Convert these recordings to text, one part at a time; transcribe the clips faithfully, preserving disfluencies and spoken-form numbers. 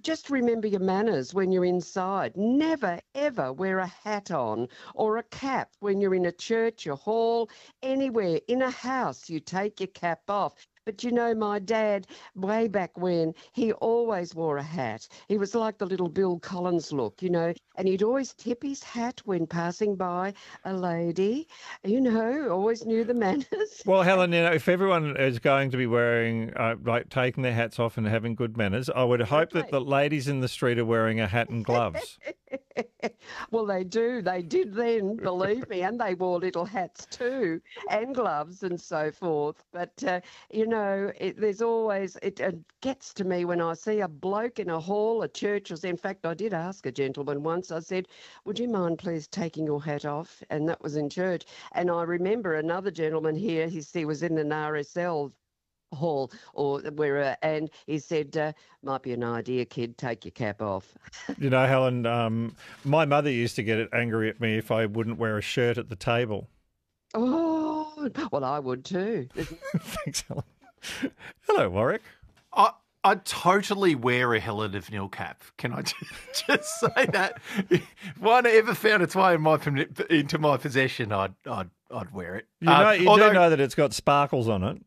just remember your manners when you're inside. Never, ever wear a hat on or a cap when you're in a church, a hall, anywhere. In a house, you take your cap off. But you know, my dad, way back when, he always wore a hat. He was like the little Bill Collins look, you know, and he'd always tip his hat when passing by a lady, you know, always knew the manners. Well, Helen, you know, if everyone is going to be wearing, uh, like taking their hats off and having good manners, I would hope that the ladies in the street are wearing a hat and gloves. Well, they do. They did then, believe me, and they wore little hats too, and gloves and so forth. But, uh, you know, it, there's always, it, it gets to me when I see a bloke in a hall, a church. In fact, I did ask a gentleman once, I said, would you mind please taking your hat off? And that was in church. And I remember another gentleman here, he, he was in an R S L hall or where uh, and he said uh, might be an idea, kid, take your cap off. You know, Helen, um, my mother used to get angry at me if I wouldn't wear a shirt at the table. Oh, well, I would too. Thanks, Helen. Hello, Warwick. I I totally wear a Helen of Nil cap. Can I just, just say that? If one ever found its way in my, into my possession, I'd I'd I'd wear it. You know, um, you although, do know that it's got sparkles on it.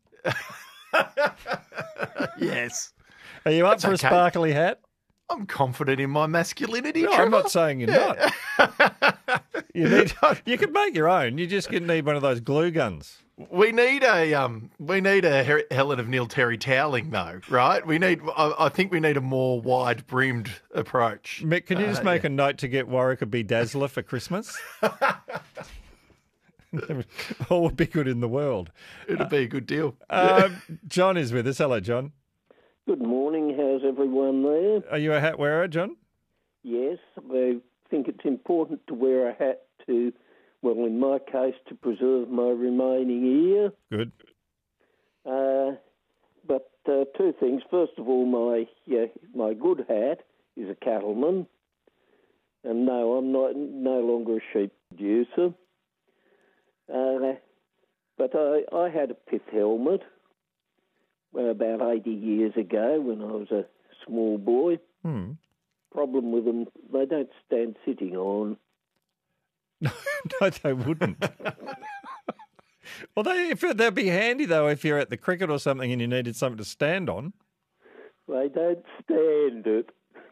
Yes. Are you up That's for a okay. sparkly hat? I'm confident in my masculinity. No, Trevor. I'm not saying you're Yeah. not. You need. You can make your own. You just need one of those glue guns. We need a um, we need a Her- Helen of Neil Terry toweling though, right? We need. I, I think we need a more wide brimmed approach. Mick, can you just Uh, make yeah. a note to get Warwick a bedazzler for Christmas? All would be good in the world. It'd be a good deal. Um, John is with us. Hello, John. Good morning. How's everyone there? Are you a hat wearer, John? Yes, I think it's important to wear a hat to, well, in my case, to preserve my remaining ear. Good. Uh, but uh, two things. First of all, my uh, my good hat is a cattleman, and no, I'm not no longer a sheep producer. Uh, but I, I had a pith helmet well, about eighty years ago when I was a small boy. Hmm. Problem with them, they don't stand sitting on. No, no, they wouldn't. Well, they, if, they'd be handy, though, if you're at the cricket or something and you needed something to stand on. They don't stand it.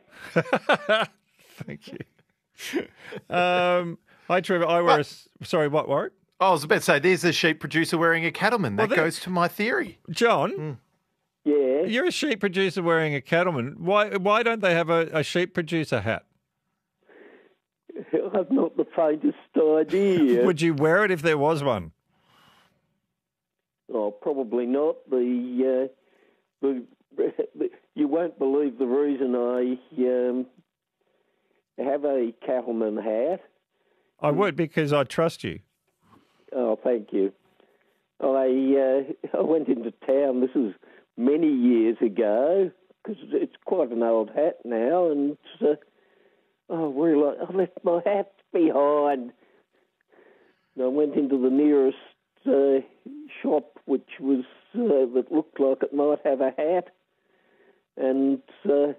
Thank you. Um, hi, Trevor. I wear a... s- Sorry, what, Warwick? I was about to say, there's a sheep producer wearing a cattleman. That Well, there- goes to my theory. John, Yeah. you're a sheep producer wearing a cattleman. Why Why don't they have a, a sheep producer hat? I've not the faintest idea. Would you wear it if there was one? Oh, probably not. The, uh, the, the you won't believe the reason I um, have a cattleman hat. I would, because I trust you. Oh, thank you. I uh, I went into town. This was many years ago because it's quite an old hat now, and uh, I realised I left my hat behind. And I went into the nearest uh, shop, which was uh, that looked like it might have a hat, and uh,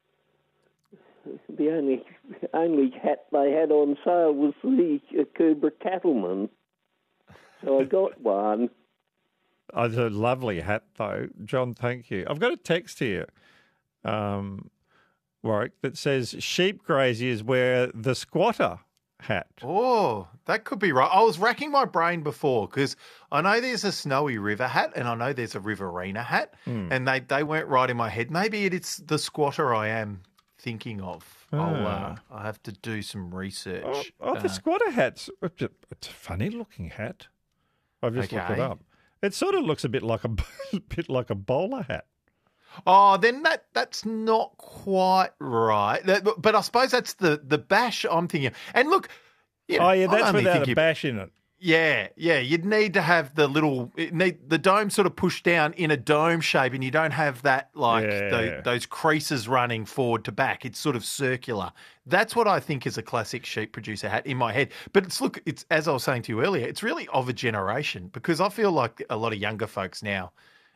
the only only hat they had on sale was the uh, Cobra Cattleman. So I got one. Oh, it's a lovely hat, though. John, thank you. I've got a text here, um, Warwick, that says sheep graziers wear the squatter hat. Oh, that could be right. I was racking my brain before because I know there's a Snowy River hat and I know there's a Riverina hat, Hmm. and they, they weren't right in my head. Maybe it's the squatter I am thinking of. I'll, uh, I'll have to do some research. Oh, oh, the Uh, squatter hat's it's a, it's a funny-looking hat. I've just looked it Okay. up. It sort of looks a bit like a, a bit like a bowler hat. Oh, then that that's not quite right. That- But, but I suppose that's the, the bash I'm thinking of. And look, you know, Oh, yeah, I'm that's only without a thinking- bash in it. Yeah, yeah. You'd need to have the little it need the dome sort of pushed down in a dome shape, and you don't have that like Yeah. tho- those creases running forward to back. It's sort of circular. That's what I think is a classic sheep producer hat in my head. But it's look, it's as I was saying to you earlier, it's really of a generation because I feel like a lot of younger folks now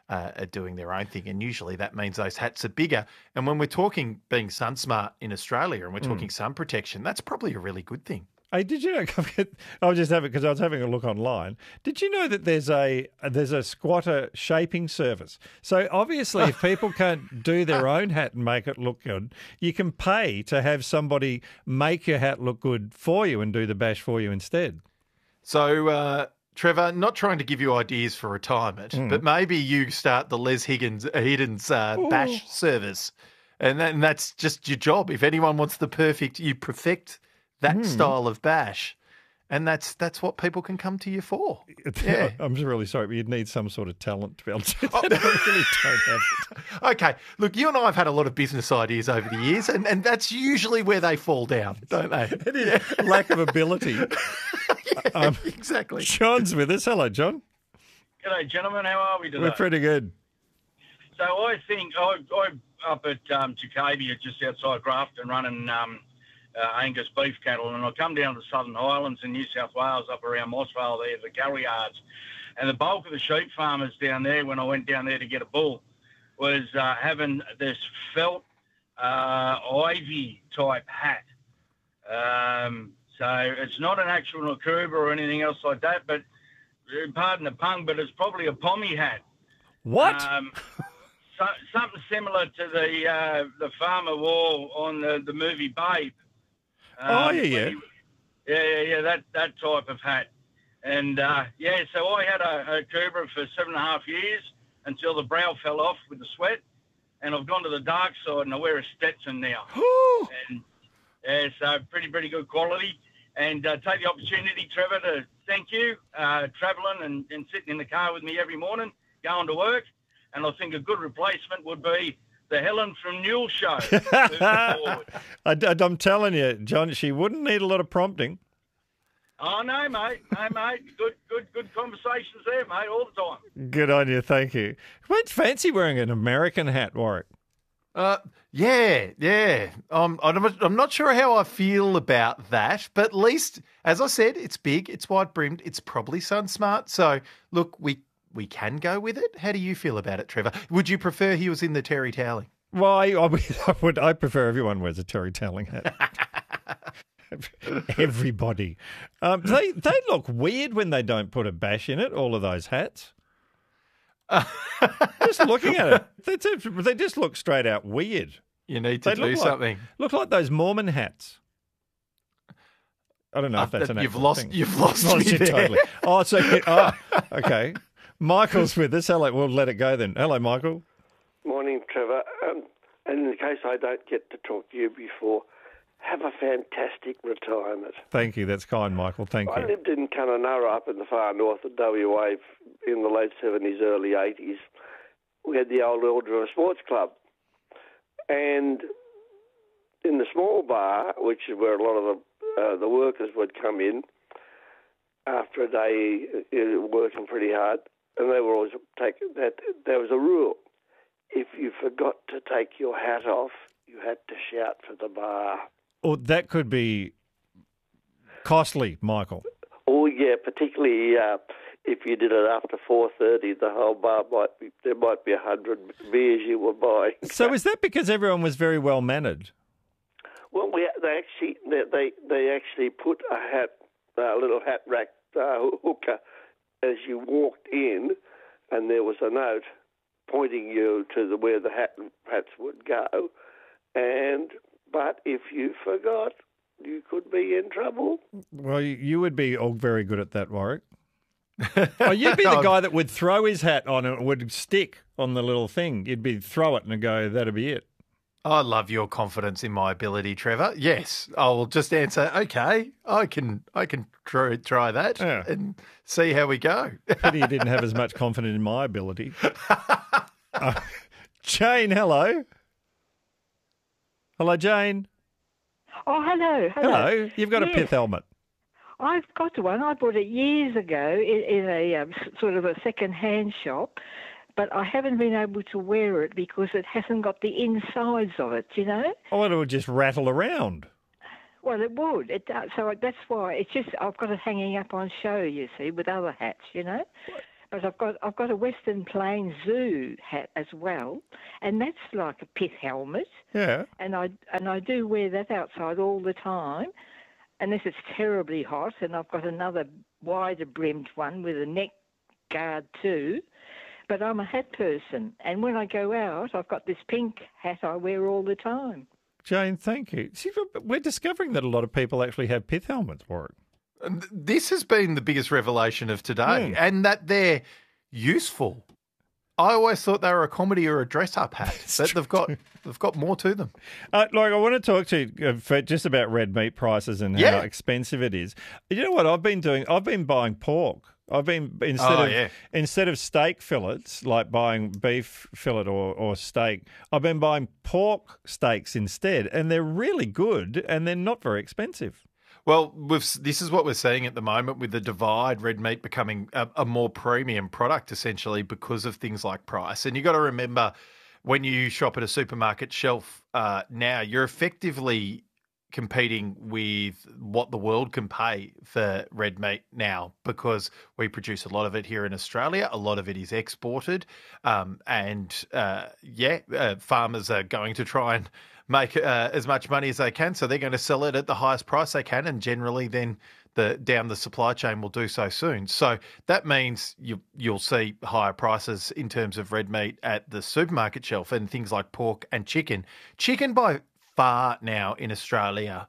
uh, are doing their own thing. And usually that means those hats are bigger. And when we're talking being sun smart in Australia and we're talking sun protection, that's probably a really good thing. Hey, did you know? I was just having because I was having a look online. Did you know that there's a there's a squatter shaping service? So obviously, if people can't do their own hat and make it look good, you can pay to have somebody make your hat look good for you and do the bash for you instead. So, uh, Trevor, not trying to give you ideas for retirement, mm. but maybe you start the Les Higgins Higgins uh, bash service, and, that, and that's just your job. If anyone wants the perfect, you perfect that mm. style of bash, and that's that's what people can come to you for. Yeah. I'm really sorry, but you'd need some sort of talent to be able to do that. I really don't have it. Okay, look, you and I have had a lot of business ideas over the years, and, and that's usually where they fall down, don't they? It is yeah. lack of ability. yeah, um, exactly. John's with us. Hello, John. G'day, gentlemen. How are we today? We're pretty good. So I think I, I'm up at um, Tucavia, just outside Grafton, running um, uh, Angus beef cattle, and I come down to the Southern Highlands in New South Wales, up around Mossvale there, the Curry Yards, and the bulk of the sheep farmers down there, when I went down there to get a bull, was uh, having this felt uh, ivy type hat. Um, so it's not an actual Nakuba or anything else like that, but pardon the pun, but it's probably a pommy hat. What? Um, so, something similar to the uh, the farmer wore on the, the movie Babe. Um, oh, yeah, yeah. He, yeah, yeah, yeah, that, that type of hat. And, uh, yeah, so I had a, a Cobra for seven and a half years until the brow fell off with the sweat. And I've gone to the dark side and I wear a Stetson now. and, yeah, so pretty, pretty good quality. And uh, take the opportunity, Trevor, to thank you, uh, travelling and, and sitting in the car with me every morning, going to work. And I think a good replacement would be the Helen from Newell show. I, I'm telling you, John, she wouldn't need a lot of prompting. Oh, no, mate. No, mate. Good, good, good conversations there, mate, all the time. Good on you. Thank you. Quite fancy wearing an American hat, Warwick. Uh, yeah, yeah. Um, I'm, I'm not sure how I feel about that, but at least, as I said, it's big, it's wide-brimmed, it's probably sun smart. So, look, we we can go with it. How do you feel about it, Trevor? Would you prefer he was in the terry toweling? Well, I, I, would, I would. I prefer everyone wears a terry toweling hat. Everybody. Um, they they look weird when they don't put a bash in it. All of those hats. Just looking at it, they, just, they just look straight out weird. You need to they do look something. Like, look like those Mormon hats. I don't know uh, if that's that, an you've actual lost. thing. You've lost, lost me you there. Totally. Oh, so oh, okay. Michael's with us. Hello. We'll let it go then. Hello, Michael. Morning, Trevor. Um, and in case I don't get to talk to you before, have a fantastic retirement. Thank you. That's kind, Michael. Thank I you. I lived in Kununurra up in the far north of W A in the late seventies, early eighties. We had the old Eldra Sports Club. And in the small bar, which is where a lot of the, uh, the workers would come in after a day uh, working pretty hard, and they were always taking that. There was a rule: if you forgot to take your hat off, you had to shout for the bar. Or that could be costly, Michael. Oh yeah, particularly uh, if you did it after four thirty, the whole bar might be there might be a hundred beers you were buying. So is that because everyone was very well mannered? Well, we, they actually they, they they actually put a hat, a little hat rack uh, hooker as you walked in, and there was a note pointing you to the where the hat hats would go. And but if you forgot, you could be in trouble. Well, you would be all very good at that, Warwick. Oh, you'd be the guy that would throw his hat on and it would stick on the little thing. You'd be throw it and go, that'd be it. I love your confidence in my ability, Trevor. Yes, I will just answer. Okay, I can, I can try, try that Yeah. and see how we go. Pity you didn't have as much confidence in my ability. uh, Jane, hello. Hello, Jane. Oh, hello. Hello. Hello. You've got Yes. a pith helmet. I've got one. I bought it years ago in, in a um, s- sort of a second-hand shop, but I haven't been able to wear it because it hasn't got the insides of it, you know? Oh, it would just rattle around. Well, it would. It does. So that's why it's just I've got it hanging up on show, you see, with other hats, you know? But I've got I've got a Western Plains Zoo hat as well, and that's like a pith helmet. Yeah. And I and I do wear that outside all the time, unless it's terribly hot. And I've got another wider brimmed one with a neck guard too. But I'm a hat person, and when I go out, I've got this pink hat I wear all the time. Jane, thank you. See, we're discovering that a lot of people actually have pith helmets for it. And this has been the biggest revelation of today, Mm. and that they're useful. I always thought they were a comedy or a dress-up hat, but they've got they've got more to them. Uh, like, I want to talk to you uh, for just about red meat prices and Yeah. how expensive it is. You know what I've been doing? I've been buying pork. I've been instead Oh, of yeah. instead of steak fillets, like buying beef fillet or, or steak, I've been buying pork steaks instead, and they're really good and they're not very expensive. Well, we've, this is what we're seeing at the moment with the divide, red meat becoming a, a more premium product essentially because of things like price. And you got to remember when you shop at a supermarket shelf uh, now, you're effectively competing with what the world can pay for red meat now because we produce a lot of it here in Australia. A lot of it is exported. Um, and uh, yeah, uh, farmers are going to try and make uh, as much money as they can. So they're going to sell it at the highest price they can. And generally then the down the supply chain will do so soon. So that means you, you'll see higher prices in terms of red meat at the supermarket shelf and things like pork and chicken. Chicken by far now in Australia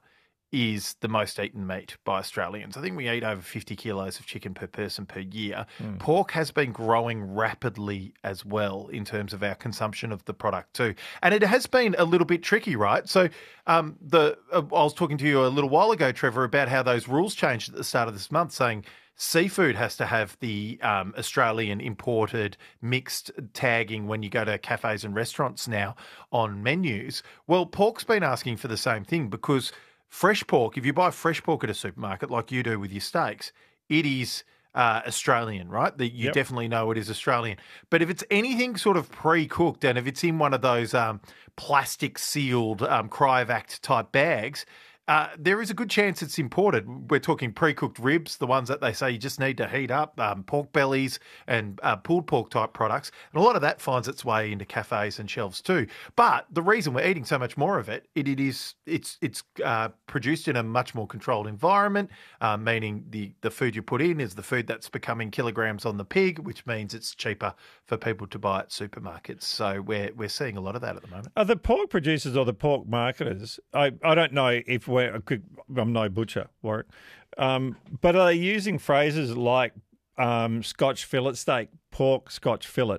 is the most eaten meat by Australians. I think we eat over fifty kilos of chicken per person per year. Mm. Pork has been growing rapidly as well in terms of our consumption of the product too. And it has been a little bit tricky, right? So um, the uh, I was talking to you a little while ago, Trevor, about how those rules changed at the start of this month, saying seafood has to have the um, Australian imported mixed tagging when you go to cafes and restaurants now on menus. Well, pork's been asking for the same thing because fresh pork, if you buy fresh pork at a supermarket like you do with your steaks, it is uh, Australian, right? That you Yep. definitely know it is Australian. But if it's anything sort of pre-cooked and if it's in one of those um, plastic sealed um, cryovac type bags, Uh, there is a good chance it's imported. We're talking pre-cooked ribs, the ones that they say you just need to heat up, um, pork bellies and uh, pulled pork type products. And a lot of that finds its way into cafes and shelves too. But the reason we're eating so much more of it, it, it is it's it's uh, produced in a much more controlled environment, uh, meaning the, the food you put in is the food that's becoming kilograms on the pig, which means it's cheaper for people to buy at supermarkets. So we're we're seeing a lot of that at the moment. Are the pork producers or the pork marketers, I, I don't know if we're, I'm no butcher, Warwick, um, but are they using phrases like um, Scotch fillet steak, pork Scotch fillet,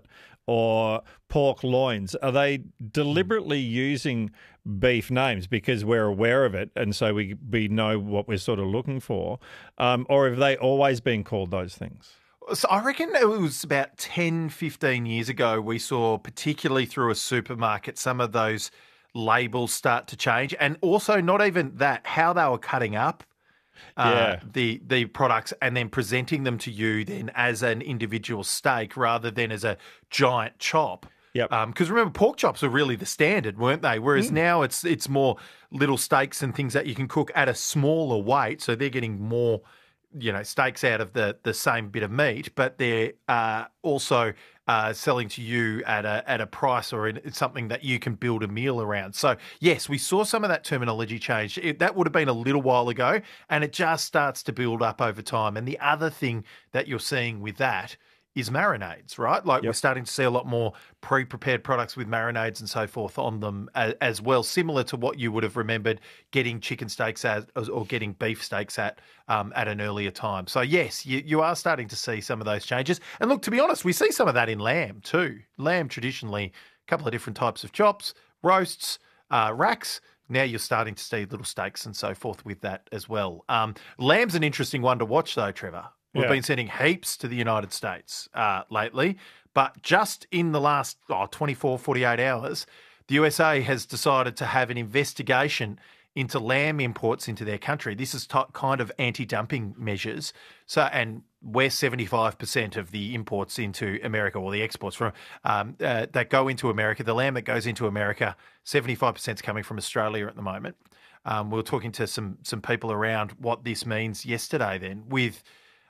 or pork loins? Are they deliberately using beef names because we're aware of it and so we, we know what we're sort of looking for? Um, or have they always been called those things? So I reckon it was about ten, fifteen years ago we saw, particularly through a supermarket, some of those labels start to change. And also not even that, how they were cutting up uh, Yeah. the the products and then presenting them to you then as an individual steak rather than as a giant chop. Yep. Because remember, pork chops were really the standard, weren't they? Whereas Mm. now it's it's more little steaks and things that you can cook at a smaller weight. So they're getting more, you know, steaks out of the, the same bit of meat, but they're uh, also uh, selling to you at a at a price or in something that you can build a meal around. So yes, we saw some of that terminology change. It, that would have been a little while ago, and it just starts to build up over time. And the other thing that you're seeing with that is marinades, right? Like Yep. we're starting to see a lot more pre-prepared products with marinades and so forth on them as, as well, similar to what you would have remembered getting chicken steaks at or getting beef steaks at um, at an earlier time. So yes, you, you are starting to see some of those changes. And look, to be honest, we see some of that in lamb too. Lamb traditionally, a couple of different types of chops, roasts, uh, racks. Now you're starting to see little steaks and so forth with that as well. Um, lamb's an interesting one to watch though, Trevor. We've Yeah. been sending heaps to the United States uh, lately, but just in the last oh, twenty-four, forty-eight hours, the U S A has decided to have an investigation into lamb imports into their country. This is t- kind of anti-dumping measures. So, and we're seventy-five percent of the imports into America, or the exports from um, uh, that go into America. The lamb that goes into America, seventy-five percent is coming from Australia at the moment. Um, we were talking to some some people around what this means yesterday then with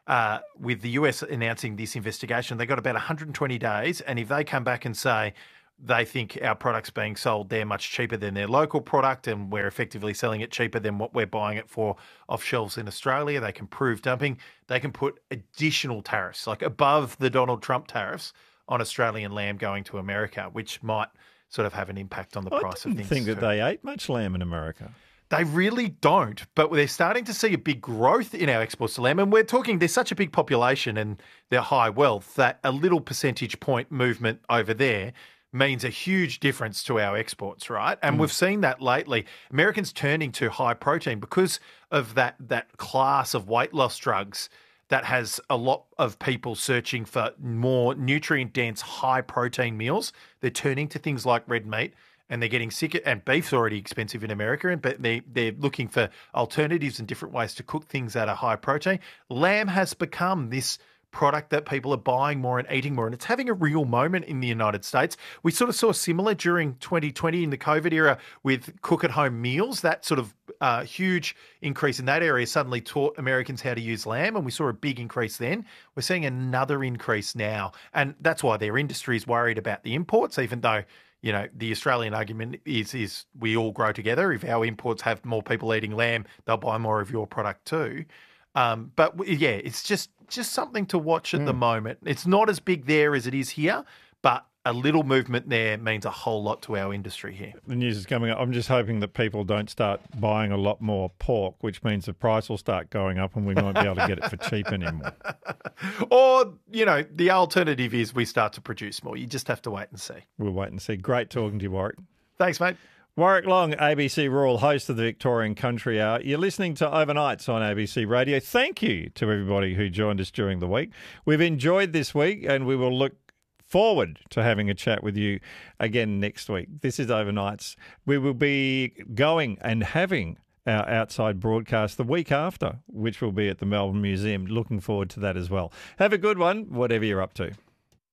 uh, with the U S announcing this investigation, they got about one hundred twenty days. And if they come back and say they think our product's being sold there much cheaper than their local product and we're effectively selling it cheaper than what we're buying it for off shelves in Australia, they can prove dumping. They can put additional tariffs, like above the Donald Trump tariffs, on Australian lamb going to America, which might sort of have an impact on the price I of didn't things. think that too. they ate much lamb in America. They really don't, but they're starting to see a big growth in our exports to lamb. And we're talking, there's such a big population and they're high wealth that a little percentage point movement over there means a huge difference to our exports, right? And mm. we've seen that lately. Americans turning to high protein because of that that class of weight loss drugs that has a lot of people searching for more nutrient-dense, high-protein meals. They're turning to things like red meat, and they're getting sick. And beef's already expensive in America, but they, they're looking for alternatives and different ways to cook things that are high protein. Lamb has become this product that people are buying more and eating more, and it's having a real moment in the United States. We sort of saw similar during twenty twenty in the COVID era with cook-at-home meals. That sort of uh, huge increase in that area suddenly taught Americans how to use lamb, and we saw a big increase then. We're seeing another increase now, and that's why their industry is worried about the imports, even though, you know, the Australian argument is is we all grow together. If our imports have more people eating lamb, they'll buy more of your product too. Um, but yeah, it's just just something to watch at mm. the moment. It's not as big there as it is here, but a little movement there means a whole lot to our industry here. The news is coming up. I'm just hoping that people don't start buying a lot more pork, which means the price will start going up and we won't be able to get it for cheap anymore. Or, you know, the alternative is we start to produce more. You just have to wait and see. We'll wait and see. Great talking to you, Warwick. Thanks, mate. Warwick Long, A B C Rural, host of the Victorian Country Hour. You're listening to Overnights on A B C Radio. Thank you to everybody who joined us during the week. We've enjoyed this week and we will look forward to having a chat with you again next week. This is Overnights. We will be going and having our outside broadcast the week after, which will be at the Melbourne Museum. Looking forward to that as well. Have a good one, whatever you're up to.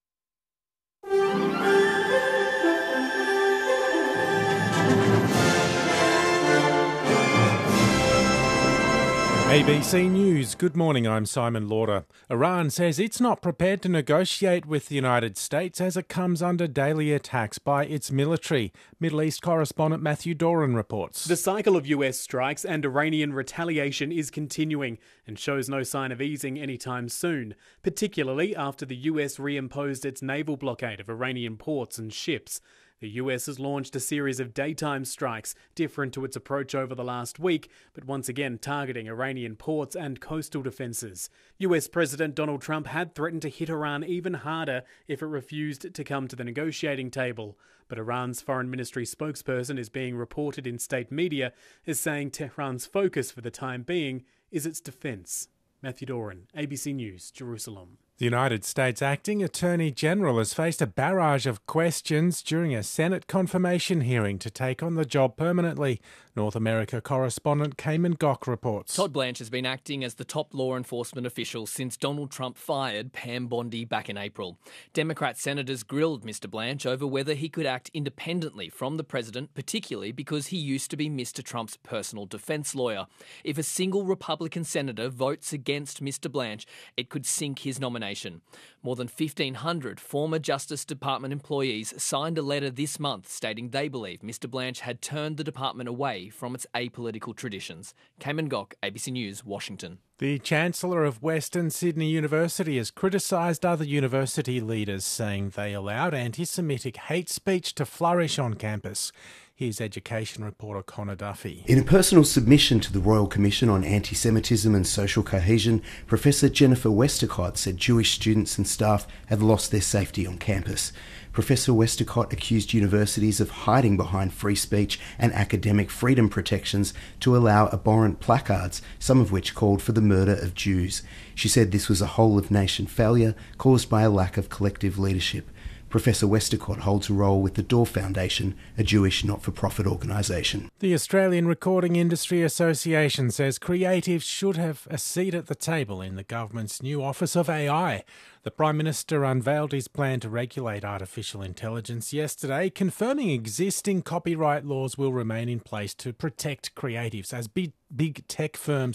A B C News. Good morning, I'm Simon Lauder. Iran says it's not prepared to negotiate with the United States as it comes under daily attacks by its military. Middle East correspondent Matthew Doran reports. The cycle of U S strikes and Iranian retaliation is continuing and shows no sign of easing anytime soon, particularly after the U S reimposed its naval blockade of Iranian ports and ships. The U S has launched a series of daytime strikes, different to its approach over the last week, but once again targeting Iranian ports and coastal defences. U S President Donald Trump had threatened to hit Iran even harder if it refused to come to the negotiating table. But Iran's foreign ministry spokesperson is being reported in state media as saying Tehran's focus for the time being is its defence. Matthew Doran, A B C News, Jerusalem. The United States Acting Attorney General has faced a barrage of questions during a Senate confirmation hearing to take on the job permanently. North America correspondent Cayman Gock reports. Todd Blanche has been acting as the top law enforcement official since Donald Trump fired Pam Bondi back in April. Democrat senators grilled Mister Blanche over whether he could act independently from the president, particularly because he used to be Mister Trump's personal defense lawyer. If a single Republican senator votes against Mister Blanche, it could sink his nomination. More than fifteen hundred former Justice Department employees signed a letter this month stating they believe Mister Blanche had turned the department away from its apolitical traditions. Cayman Gock, A B C News, Washington. The Chancellor of Western Sydney University has criticised other university leaders, saying they allowed anti-Semitic hate speech to flourish on campus. Here's education reporter Connor Duffy. In a personal submission to the Royal Commission on Anti-Semitism and Social Cohesion, Professor Jennifer Westacott said Jewish students and staff have lost their safety on campus. Professor Westacott accused universities of hiding behind free speech and academic freedom protections to allow abhorrent placards, some of which called for the murder of Jews. She said this was a whole-of-nation failure caused by a lack of collective leadership. Professor Westacott holds a role with the Door Foundation, a Jewish not-for-profit organisation. The Australian Recording Industry Association says creatives should have a seat at the table in the government's new Office of A I. The Prime Minister unveiled his plan to regulate artificial intelligence yesterday, confirming existing copyright laws will remain in place to protect creatives as big, big tech firms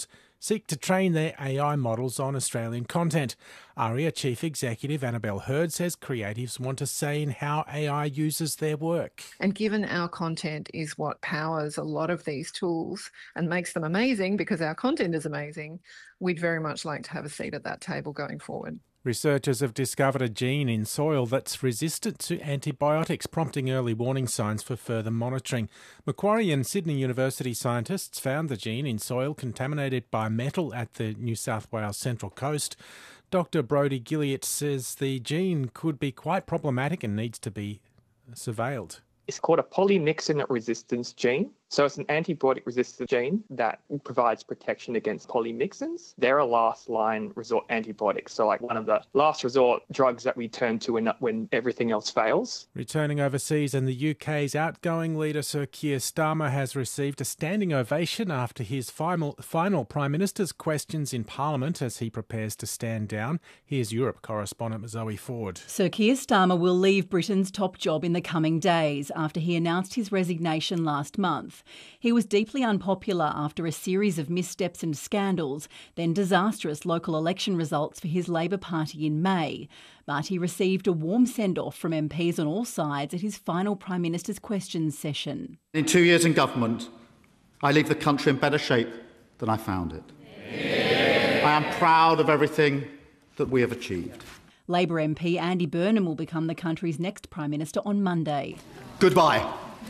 seek to train their A I models on Australian content. ARIA Chief Executive Annabelle Hurd says creatives want a say in how A I uses their work. And given our content is what powers a lot of these tools and makes them amazing because our content is amazing, we'd very much like to have a seat at that table going forward. Researchers have discovered a gene in soil that's resistant to antibiotics, prompting early warning signs for further monitoring. Macquarie and Sydney University scientists found the gene in soil contaminated by metal at the New South Wales Central Coast. Doctor Brodie Gilliatt says the gene could be quite problematic and needs to be surveilled. It's called a polymyxin resistance gene. So it's an antibiotic resistant gene that provides protection against polymyxins. They're a last line resort antibiotic. So like one of the last resort drugs that we turn to when, when everything else fails. Returning overseas, and the U K's outgoing leader Sir Keir Starmer has received a standing ovation after his final, final Prime Minister's questions in Parliament as he prepares to stand down. Here's Europe correspondent Zoe Ford. Sir Keir Starmer will leave Britain's top job in the coming days after he announced his resignation last month. He was deeply unpopular after a series of missteps and scandals, then disastrous local election results for his Labor Party in May. But he received a warm send-off from M Ps on all sides at his final Prime Minister's questions session. In two years in government, I leave the country in better shape than I found it. Yeah. I am proud of everything that we have achieved. Labor M P Andy Burnham will become the country's next Prime Minister on Monday. Goodbye.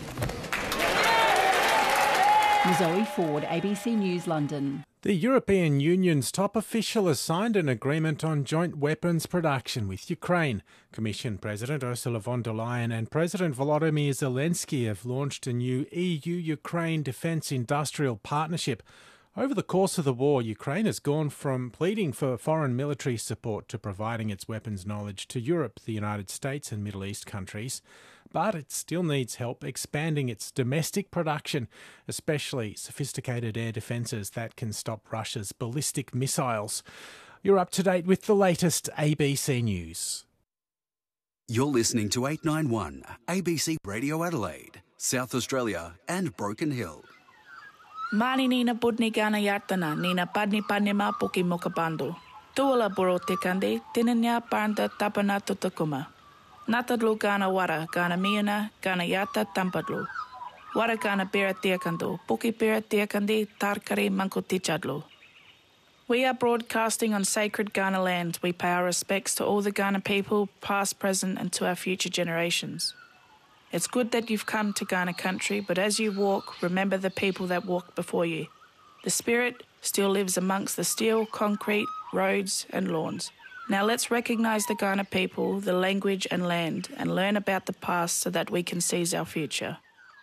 Zoe Ford, A B C News, London. The European Union's top official has signed an agreement on joint weapons production with Ukraine. Commission President Ursula von der Leyen and President Volodymyr Zelensky have launched a new E U-Ukraine defence industrial partnership. Over the course of the war, Ukraine has gone from pleading for foreign military support to providing its weapons knowledge to Europe, the United States and Middle East countries. But it still needs help expanding its domestic production, especially sophisticated air defences that can stop Russia's ballistic missiles. You're up to date with the latest A B C News. You're listening to eight ninety-one A B C Radio Adelaide, South Australia and Broken Hill. Mani nina budni gana yatana, nina padni padni ma puki mokabandu. Tuala boro tekande, tinanya paranda tapana tutakuma. Natadlu gana wara, gana miuna, gana yata tampadlu. Wara gana bera tiakandu, puki bera tiakandi, tarkari mankutichadlu. We are broadcasting on sacred Kaurna land. We pay our respects to all the Kaurna people, past, present, and to our future generations. It's good that you've come to Kaurna country, but as you walk, remember the people that walked before you. The spirit still lives amongst the steel, concrete, roads and lawns. Now let's recognise the Kaurna people, the language and land, and learn about the past so that we can seize our future.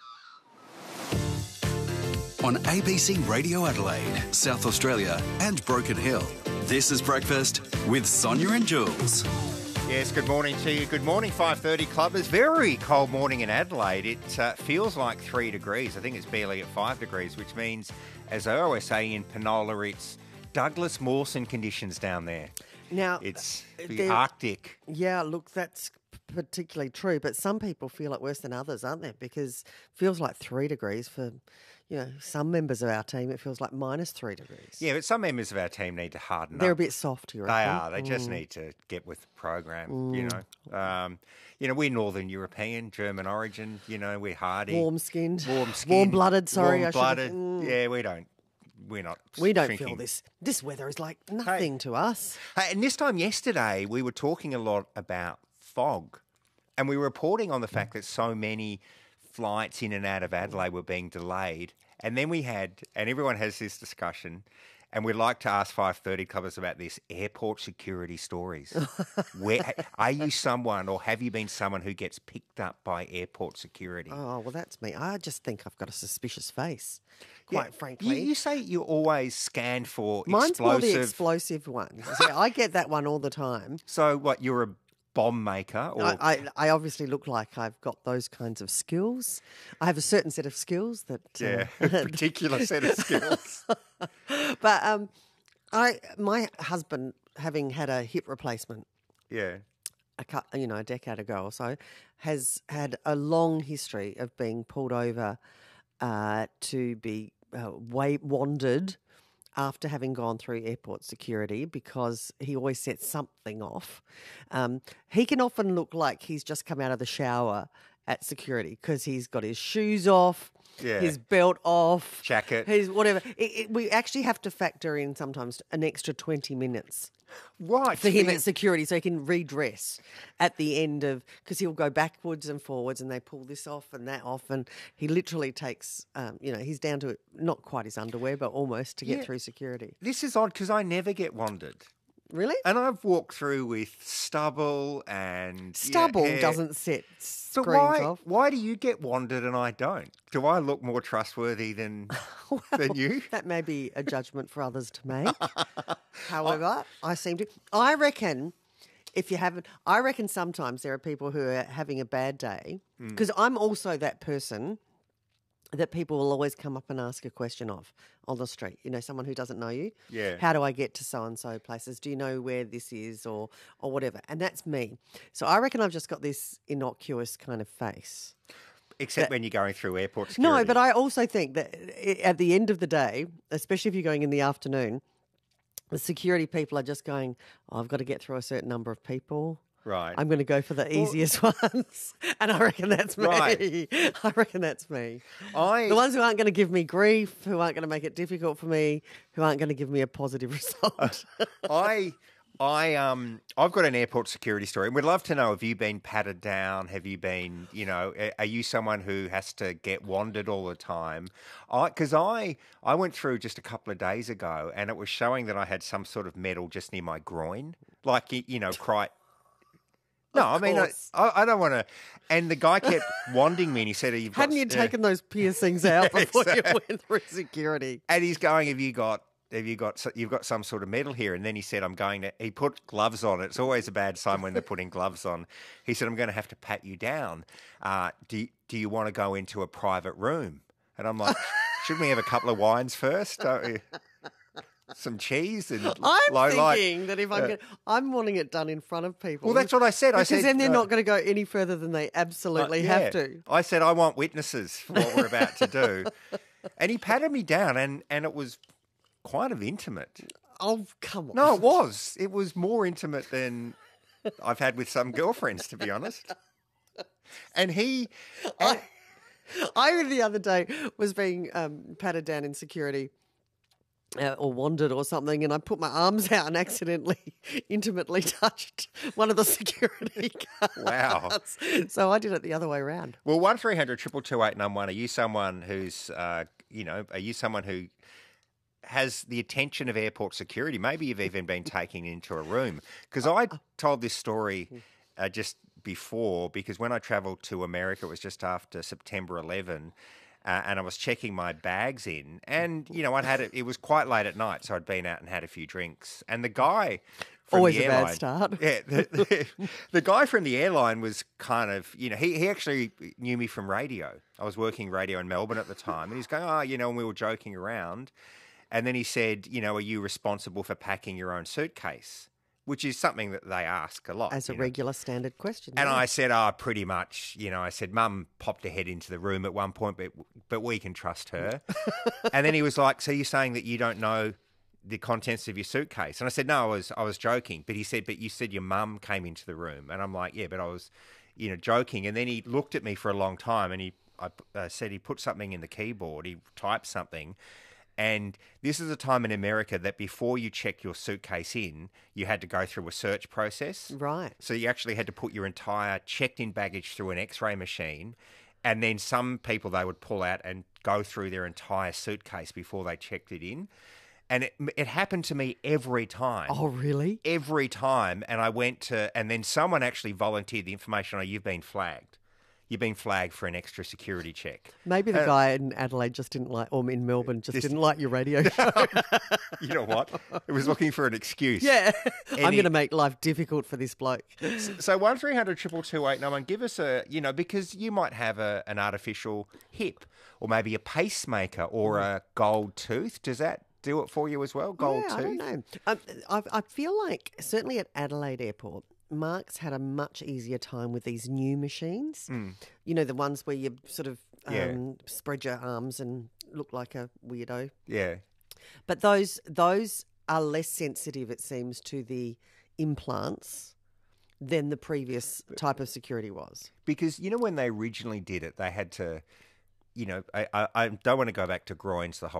On A B C Radio Adelaide, South Australia and Broken Hill, this is Breakfast with Sonia and Jules. Yes, good morning to you. Good morning, five thirty Clubbers. Very cold morning in Adelaide. It uh, feels like three degrees. I think it's barely at five degrees, which means, as I always say in Penola, it's Douglas Mawson conditions down there. Now, it's the there- Arctic. Yeah, look, that's particularly true, but some people feel it worse than others, aren't they? Because it feels like three degrees for, you know, some members of our team, it feels like minus three degrees. Yeah, but some members of our team need to harden They're up. a bit soft, you They reckon? are. They just Mm. need to get with the program, you Mm. know. Um, you know, we're Northern European, German origin, you know, we're hardy. Warm-skinned. Warm-skinned. Warm-blooded, sorry, I should have- Warm-blooded. Mm. Yeah, we don't. We're not We don't shrinking. feel this. This weather is like nothing to us. Hey, and this time yesterday, we were talking a lot about fog, and we were reporting on the fact that so many flights in and out of Adelaide were being delayed. And then we had, and everyone has this discussion, and we'd like to ask five thirty Clubbers about this, airport security stories. Where are you someone, or have you been someone who gets picked up by airport security? Oh, well, that's me. I just think I've got a suspicious face, quite Yeah, frankly. You, you say you always scan for Mine's explosive. more the explosive ones. Yeah, I get that one all the time. So what, you're a bomb maker? Or... I, I, I obviously look like I've got those kinds of skills. I have a certain set of skills that... Yeah, uh, a particular set of skills. But um, I, my husband, having had a hip replacement, Yeah. a cou- you know, a decade ago or so, has had a long history of being pulled over uh, to be uh, way wandered after having gone through airport security because he always sets something off. Um, he can often look like he's just come out of the shower at security because he's got his shoes off, Yeah. his belt off, Jacket. his whatever. It, it, we actually have to factor in sometimes an extra twenty minutes. Right. For him at security, so he can redress at the end of, because he'll go backwards and forwards and they pull this off and that off. And he literally takes, um, you know, he's down to not quite his underwear, but almost to get Yeah. through security. This is odd because I never get wandered. Really? And I've walked through with stubble and Stubble yeah, hair. doesn't set But screens why, off. why do you get wandered and I don't? Do I look more trustworthy than than you? That may be a judgment for others to make. However, I seem to. I reckon if you haven't, I reckon sometimes there are people who are having a bad day Mm. because I'm also that person that people will always come up and ask a question of on the street. You know, someone who doesn't know you. Yeah. How do I get to so and so places? Do you know where this is, or or whatever? And that's me. So I reckon I've just got this innocuous kind of face. Except That- when you're going through airport security. No, but I also think that i- at the end of the day, especially if you're going in the afternoon, the security people are just going, oh, I've got to get through a certain number of people. Right. I'm going to go for the easiest ones. And I reckon that's me. Right. I reckon that's me. I The ones who aren't going to give me grief, who aren't going to make it difficult for me, who aren't going to give me a positive result. I I um I've got an airport security story, and we'd love to know: have you been patted down? Have you been, you know, a- are you someone who has to get wandered all the time? I because I I went through just a couple of days ago, and it was showing that I had some sort of metal just near my groin, like y- you know, quite. No, I Of mean, I, course. I I don't want to. And the guy kept wanding me, and he said, "You've got Hadn't you yeah." taken those piercings out Yeah, before you exactly. went through security? And he's going, "Have you got? Have you got? so- You've got some sort of metal here?" And then he said, "I'm going to." He put gloves on. It's always a bad sign when they're putting gloves on. He said, "I'm going to have to pat you down. Uh, do you, Do you want to go into a private room?" And I'm like, "Shouldn't we have a couple of wines first? Don't we? Some cheese and I'm low light." thinking that if I'm Uh, going I'm wanting it done in front of people. Well, that's what I said. I Because said, then they're uh, not going to go any further than they absolutely Uh, yeah. have to. I said, I want witnesses for what we're about to do. And he patted me down, and, and it was kind of intimate. Oh, come on. No, it was. It was more intimate than I've had with some girlfriends, to be honest. And he... And, I, the other day, was being um, patted down in security. Uh, or wandered or something, and I put my arms out and accidentally intimately touched one of the security guards. Wow. So I did it the other way around. well, one three hundred two two two eight nine one, are you someone who's, uh, you know, are you someone who has the attention of airport security? Maybe you've even been taken into a room. Because I told this story uh, just before, because when I travelled to America, it was just after September eleventh, uh, and I was checking my bags in, and, you know, I'd had it, it was quite late at night, so I'd been out and had a few drinks. And the guy from Always the a bad airline, start. Yeah, the, the, the guy from the airline was kind of, you know, he, he actually knew me from radio. I was working radio in Melbourne at the time, and he's going, oh, you know, and we were joking around. And then he said, you know, are you responsible for packing your own suitcase? Which is something that they ask a lot. As a you know. regular standard question. And yeah. I said, oh, pretty much. You know, I said, Mum popped her head into the room at one point, but but we can trust her. And then he was like, so you're saying that you don't know the contents of your suitcase? And I said, no, I was I was joking. But he said, but you said your mum came into the room. And I'm like, yeah, but I was, you know, joking. And then he looked at me for a long time, and he I uh, said he put something in the keyboard. He typed something. And this is a time in America that before you check your suitcase in, you had to go through a search process. Right. So you actually had to put your entire checked-in baggage through an X-ray machine, and then some people they would pull out and go through their entire suitcase before they checked it in. And it, it happened to me every time. Oh, really? Every time. And I went to, and then someone actually volunteered the information, oh, you've been flagged. You've been flagged for an extra security check. Maybe the Uh, guy in Adelaide just didn't like, or in Melbourne just Just- didn't like your radio show. You know what? It was looking for an excuse. Yeah. I'm Any- going to make life difficult for this bloke. So one three hundred two two two eight nine one, give us a, you know, because you might have a, an artificial hip or maybe a pacemaker or a gold tooth. Does that do it for you as well? Gold yeah, tooth? I don't know. I, I, I feel like, certainly at Adelaide Airport, Mark's had a much easier time with these new machines. Mm. You know, the ones where you sort of um, Yeah. spread your arms and look like a weirdo. Yeah. But those those are less sensitive, it seems, to the implants than the previous type of security was. Because, you know, when they originally did it, they had to, you know, I, I, I don't want to go back to groins the whole